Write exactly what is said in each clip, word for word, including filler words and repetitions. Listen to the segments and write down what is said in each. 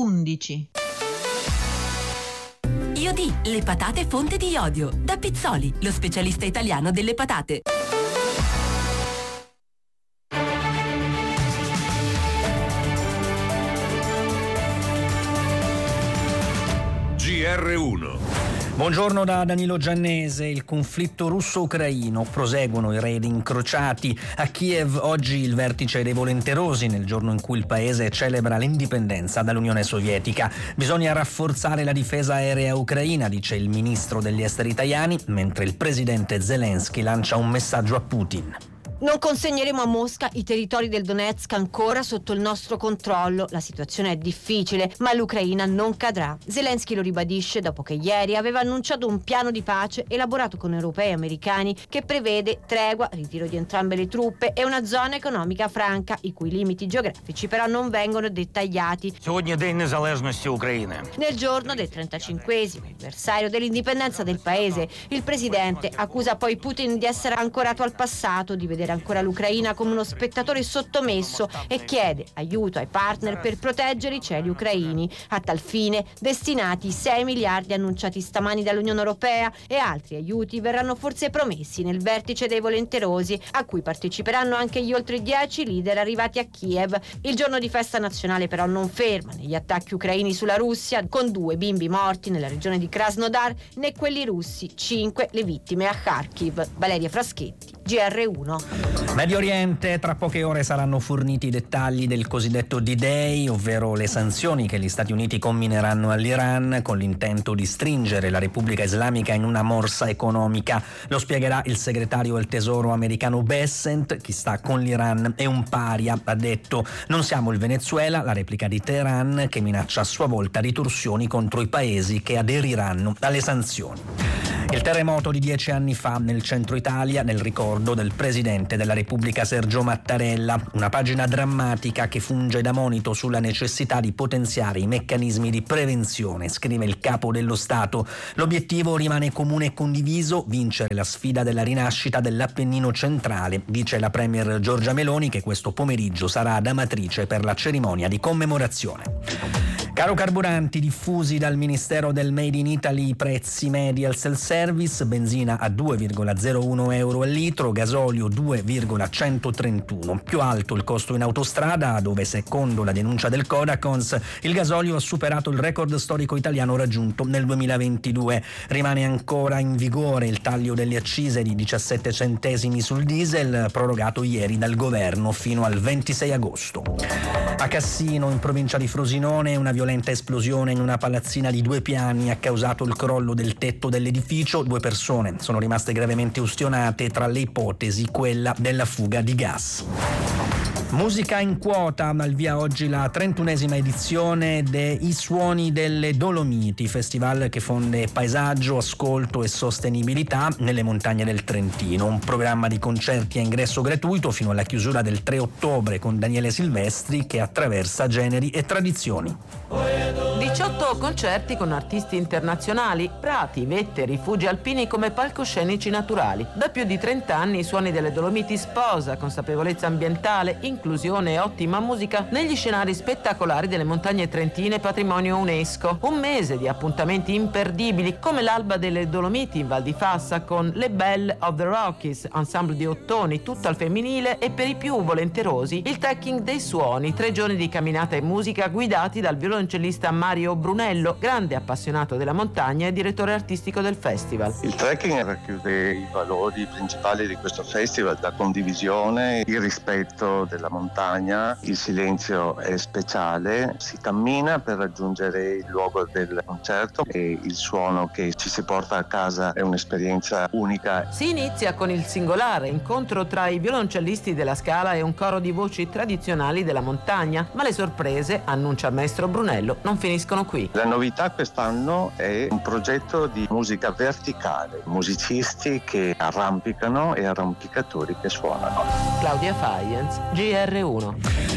undici. Iodi, le patate fonte di iodio. Da Pizzoli, lo specialista italiano delle patate. G R uno. Buongiorno da Danilo Giannese. Il conflitto russo-ucraino, proseguono i raid incrociati a Kiev. Oggi il vertice dei volenterosi, nel giorno in cui il paese celebra l'indipendenza dall'Unione Sovietica. Bisogna rafforzare la difesa aerea ucraina, dice il ministro degli esteri italiani, mentre il presidente Zelensky lancia un messaggio a Putin. Non consegneremo a Mosca i territori del Donetsk ancora sotto il nostro controllo. La situazione è difficile, ma l'Ucraina non cadrà. Zelensky lo ribadisce dopo che ieri aveva annunciato un piano di pace elaborato con europei e americani che prevede tregua, ritiro di entrambe le truppe e una zona economica franca, i cui limiti geografici però non vengono dettagliati. Сьогодні День Незалежності України. Nel giorno del trentacinquesimo anniversario dell'indipendenza del paese, il presidente accusa poi Putin di essere ancorato al passato, di vedere ancora l'Ucraina come uno spettatore sottomesso e chiede aiuto ai partner per proteggere i cieli ucraini. A tal fine destinati i sei miliardi annunciati stamani dall'Unione Europea e altri aiuti verranno forse promessi nel vertice dei volenterosi, a cui parteciperanno anche gli oltre dieci leader arrivati a Kiev. Il giorno di festa nazionale però non ferma negli attacchi ucraini sulla Russia, con due bimbi morti nella regione di Krasnodar, né quelli russi, cinque le vittime a Kharkiv. Valeria Fraschetti, G R uno. Medio Oriente, tra poche ore saranno forniti i dettagli del cosiddetto D-Day, ovvero le sanzioni che gli Stati Uniti commineranno all'Iran con l'intento di stringere la Repubblica Islamica in una morsa economica. Lo spiegherà il segretario del Tesoro americano Bessent. Chi sta con l'Iran è un paria, ha detto. Non siamo il Venezuela, la replica di Teheran, che minaccia a sua volta ritorsioni contro i paesi che aderiranno alle sanzioni. Il terremoto di dieci anni fa nel centro Italia, nel ricordo del presidente della Repubblica Sergio Mattarella. Una pagina drammatica che funge da monito sulla necessità di potenziare i meccanismi di prevenzione, scrive il capo dello Stato. L'obiettivo rimane comune e condiviso: vincere la sfida della rinascita dell'Appennino centrale, dice la premier Giorgia Meloni, che questo pomeriggio sarà ad Amatrice per la cerimonia di commemorazione. Caro carburanti, diffusi dal Ministero del Made in Italy i prezzi medi al self-service: benzina a due virgola zero uno euro al litro, gasolio due virgola centotrentuno. Più alto il costo in autostrada, dove secondo la denuncia del Codacons il gasolio ha superato il record storico italiano raggiunto nel duemilaventidue. Rimane ancora in vigore il taglio delle accise di diciassette centesimi sul diesel, prorogato ieri dal governo fino al ventisei agosto. A Cassino, in provincia di Frosinone, una violenta esplosione in una palazzina di due piani ha causato il crollo del tetto dell'edificio. Due persone sono rimaste gravemente ustionate, tra le ipotesi quella della fuga di gas. Musica in quota, al via oggi la trentunesima edizione dei Suoni delle Dolomiti, festival che fonde paesaggio, ascolto e sostenibilità nelle montagne del Trentino. Un programma di concerti a ingresso gratuito fino alla chiusura del tre ottobre con Daniele Silvestri, che attraversa generi e tradizioni. diciotto concerti con artisti internazionali, prati, vette, rifugi alpini come palcoscenici naturali. Da più di trenta anni i Suoni delle Dolomiti sposa consapevolezza ambientale, inclusione e ottima musica negli scenari spettacolari delle montagne trentine patrimonio UNESCO. Un mese di appuntamenti imperdibili, come l'Alba delle Dolomiti in Val di Fassa con Le Belle of the Rockies, ensemble di ottoni tutto al femminile, e per i più volenterosi il Trekking dei Suoni, tre giorni di camminata e musica guidati dal violoncellista Mario Brunello, grande appassionato della montagna e direttore artistico del festival. Il trekking racchiude i valori principali di questo festival: la condivisione, il rispetto della montagna, il silenzio è speciale, si cammina per raggiungere il luogo del concerto e il suono che ci si porta a casa è un'esperienza unica. Si inizia con il singolare incontro tra i violoncellisti della Scala e un coro di voci tradizionali della montagna, ma le sorprese, annuncia il maestro Brunello, non finiscono qui. La novità quest'anno è un progetto di musica verticale, musicisti che arrampicano e arrampicatori che suonano. Claudia Faienz, G R uno.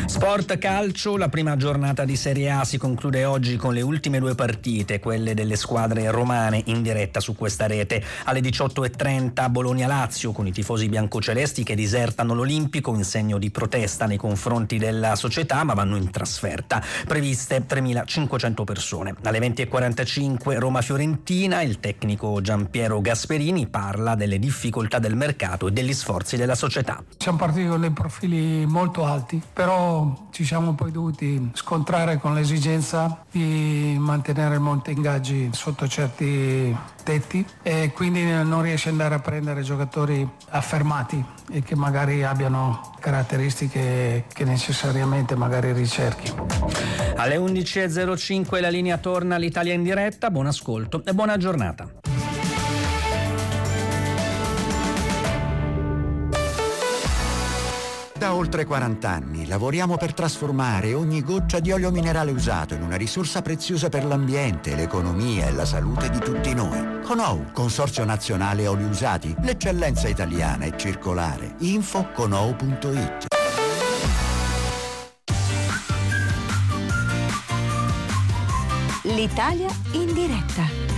Sport calcio, la prima giornata di Serie A si conclude oggi con le ultime due partite, quelle delle squadre romane, in diretta su questa rete. Alle diciotto e trenta Bologna-Lazio, con i tifosi biancocelesti che disertano l'Olimpico in segno di protesta nei confronti della società, ma vanno in trasferta. Previste tremilacinquecento persone. Alle venti e quarantacinque Roma-Fiorentina, il tecnico Giampiero Gasperini parla delle difficoltà del mercato e degli sforzi della società. Siamo partiti con dei profili molto alti, però ci siamo poi dovuti scontrare con l'esigenza di mantenere molti ingaggi sotto certi tetti e quindi non riesce ad andare a prendere giocatori affermati e che magari abbiano caratteristiche che necessariamente magari ricerchi. Alle undici e zero cinque la linea torna all'Italia in diretta. Buon ascolto e buona giornata. Da oltre quaranta anni lavoriamo per trasformare ogni goccia di olio minerale usato in una risorsa preziosa per l'ambiente, l'economia e la salute di tutti noi. Conou, Consorzio Nazionale Oli Usati, l'eccellenza italiana e circolare. Info conou punto it. L'Italia in diretta.